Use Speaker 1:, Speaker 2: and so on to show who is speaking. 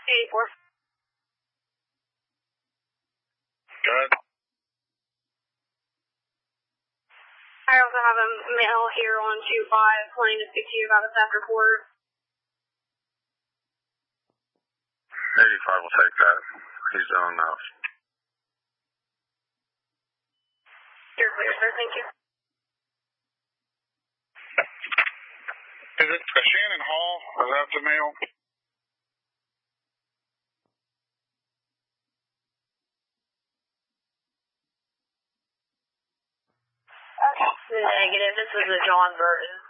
Speaker 1: 84.
Speaker 2: Go ahead.
Speaker 1: I also have a male here on 25 wanting to speak to you about a theft report.
Speaker 2: 85 will take that. He's done enough.
Speaker 1: You're clear, sir. Thank you.
Speaker 2: Is it Shannon Hall? Is that the male?
Speaker 1: Negative. This is a John Burton.